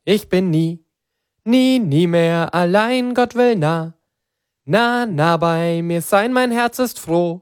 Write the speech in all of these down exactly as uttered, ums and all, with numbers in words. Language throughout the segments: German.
Ich bin nie, nie, nie mehr allein, Gott will nah, nah, nah bei mir sein, mein Herz ist froh.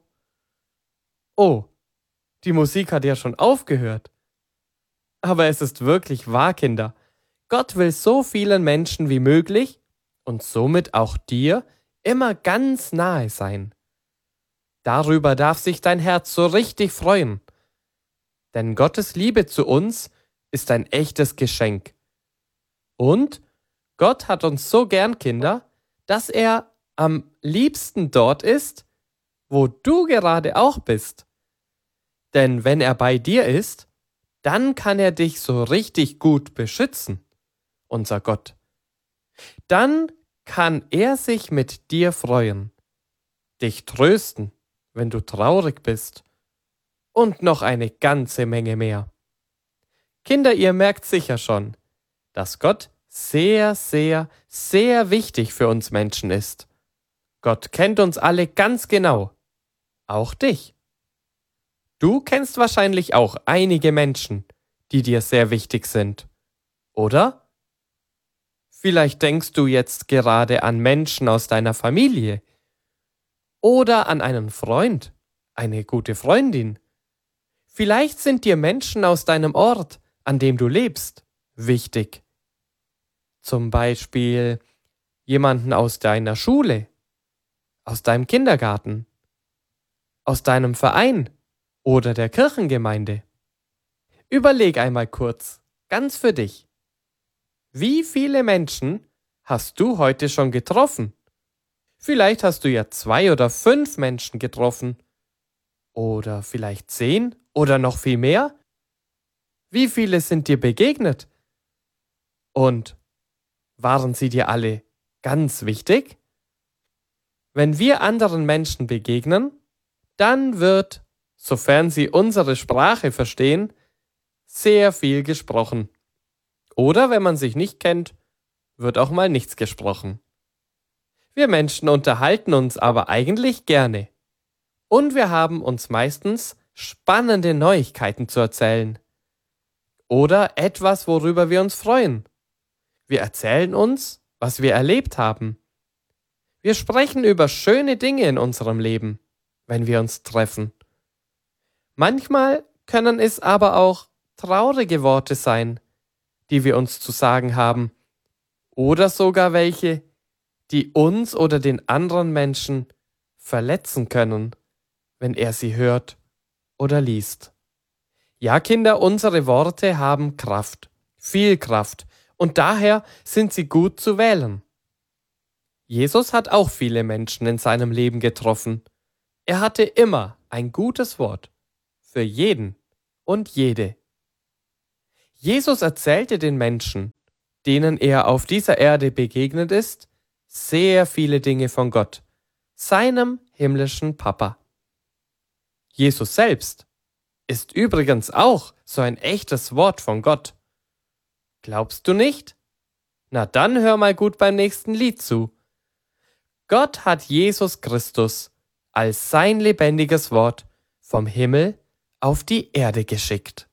Oh, die Musik hat ja schon aufgehört. Aber es ist wirklich wahr, Kinder. Gott will so vielen Menschen wie möglich und somit auch dir immer ganz nahe sein. Darüber darf sich dein Herz so richtig freuen. Denn Gottes Liebe zu uns ist ein echtes Geschenk. Und Gott hat uns so gern, Kinder, dass er am liebsten dort ist, wo du gerade auch bist. Denn wenn er bei dir ist, dann kann er dich so richtig gut beschützen, unser Gott. Dann kann er sich mit dir freuen, dich trösten, wenn du traurig bist, und noch eine ganze Menge mehr. Kinder, ihr merkt sicher schon, dass Gott sehr, sehr, sehr wichtig für uns Menschen ist. Gott kennt uns alle ganz genau, auch dich. Du kennst wahrscheinlich auch einige Menschen, die dir sehr wichtig sind, oder? Vielleicht denkst du jetzt gerade an Menschen aus deiner Familie oder an einen Freund, eine gute Freundin. Vielleicht sind dir Menschen aus deinem Ort, an dem du lebst, wichtig. Zum Beispiel jemanden aus deiner Schule, aus deinem Kindergarten, aus deinem Verein oder der Kirchengemeinde. Überleg einmal kurz, ganz für dich. Wie viele Menschen hast du heute schon getroffen? Vielleicht hast du ja zwei oder fünf Menschen getroffen. Oder vielleicht zehn oder noch viel mehr? Wie viele sind dir begegnet? Und waren sie dir alle ganz wichtig? Wenn wir anderen Menschen begegnen, dann wird, sofern sie unsere Sprache verstehen, sehr viel gesprochen. Oder wenn man sich nicht kennt, wird auch mal nichts gesprochen. Wir Menschen unterhalten uns aber eigentlich gerne. Und wir haben uns meistens spannende Neuigkeiten zu erzählen. Oder etwas, worüber wir uns freuen. Wir erzählen uns, was wir erlebt haben. Wir sprechen über schöne Dinge in unserem Leben, wenn wir uns treffen. Manchmal können es aber auch traurige Worte sein, die wir uns zu sagen haben, oder sogar welche, die uns oder den anderen Menschen verletzen können, wenn er sie hört oder liest. Ja, Kinder, unsere Worte haben Kraft, viel Kraft, und daher sind sie gut zu wählen. Jesus hat auch viele Menschen in seinem Leben getroffen. Er hatte immer ein gutes Wort für jeden und jede. Jesus erzählte den Menschen, denen er auf dieser Erde begegnet ist, sehr viele Dinge von Gott, seinem himmlischen Papa. Jesus selbst ist übrigens auch so ein echtes Wort von Gott. Glaubst du nicht? Na dann hör mal gut beim nächsten Lied zu. Gott hat Jesus Christus als sein lebendiges Wort vom Himmel auf die Erde geschickt.